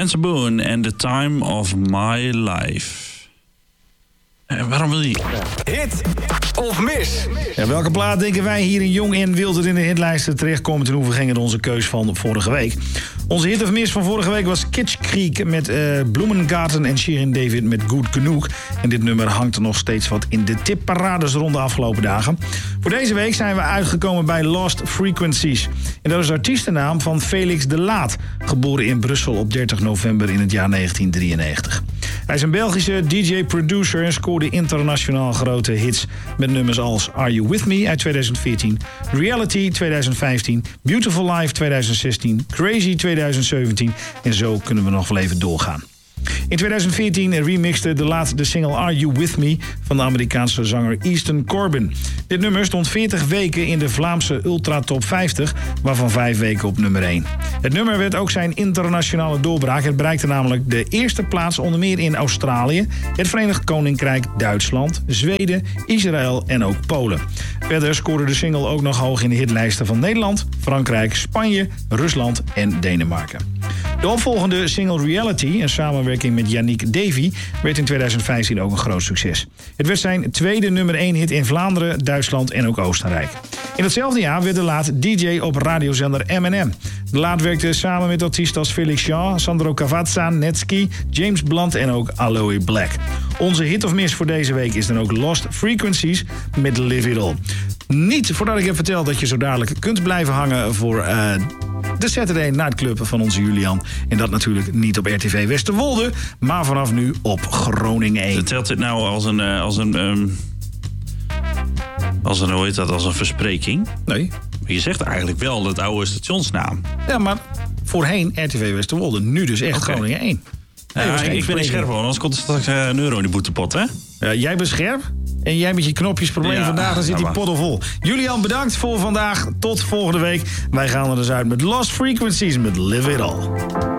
Spencer Boone en The Time of My Life. Waarom wil je... Hit of mis? Ja, welke plaat denken wij hier in Jong en Wild het in de hitlijsten terechtkomen ten hoeve gingen onze keus van vorige week? Onze hit of mis van vorige week was Kitsch Creek met Bloemengarten en Shirin David met Good Genoeg. En dit nummer hangt er nog steeds wat in de tipparades rond de afgelopen dagen. Voor deze week zijn we uitgekomen bij Lost Frequencies. En dat is de artiestennaam van Felix de Laat, geboren in Brussel op 30 november in het jaar 1993. Hij is een Belgische DJ-producer en scoorde internationaal grote hits met nummers als Are You With Me uit 2014, Reality 2015, Beautiful Life 2016, Crazy 2017 en zo kunnen we nog wel even doorgaan. In 2014 remixte de Laat de single Are You With Me van de Amerikaanse zanger Easton Corbin. Dit nummer stond 40 weken in de Vlaamse Ultra Top 50, waarvan 5 weken op nummer 1. Het nummer werd ook zijn internationale doorbraak. Het bereikte namelijk de eerste plaats onder meer in Australië, het Verenigd Koninkrijk, Duitsland, Zweden, Israël en ook Polen. Verder scoorde de single ook nog hoog in de hitlijsten van Nederland, Frankrijk, Spanje, Rusland en Denemarken. De opvolgende single Reality, een samenwerking met Yannick Davy, werd in 2015 ook een groot succes. Het werd zijn tweede nummer 1 hit in Vlaanderen, Duitsland en ook Oostenrijk. In hetzelfde jaar werd de Laat DJ op radiozender M&M. De Laat werkte samen met artiesten als Felix Jean, Sandro Cavazza, Netski, James Blunt en ook Aloe Black. Onze hit of miss voor deze week is dan ook Lost Frequencies met Live It All. Niet voordat ik heb verteld dat je zo dadelijk kunt blijven hangen voor de Saturday Night Club van onze Julian. En dat natuurlijk niet op RTV Westerwolde, maar vanaf nu op Groningen 1. Telt dit nou als een verspreking? Nee. Je zegt eigenlijk wel het oude stationsnaam. Ja, maar voorheen RTV Westerwolde, nu dus echt Groningen 1. Nee, ik ben niet scherp, hoor, anders komt er straks een euro in de boetepot, hè? Ja, jij bent scherp en jij met je knopjesprobleem vandaag, dan zit die pot al vol. Julian, bedankt voor vandaag. Tot volgende week. Wij gaan er dus uit met Lost Frequencies met Live It All.